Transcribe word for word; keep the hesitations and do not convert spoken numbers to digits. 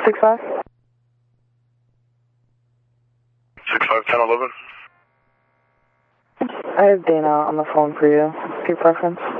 six five? six five ten eleven. I have Dana on the phone for you. What's your preference?